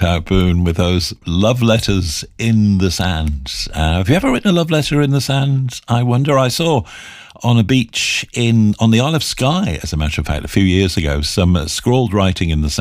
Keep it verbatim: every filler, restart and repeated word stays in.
Howard Boone with those love letters in the sand. Uh, have you ever written a love letter in the sand? I wonder. I saw on a beach in on the Isle of Skye, as a matter of fact, a few years ago, some uh, scrawled writing in the sand.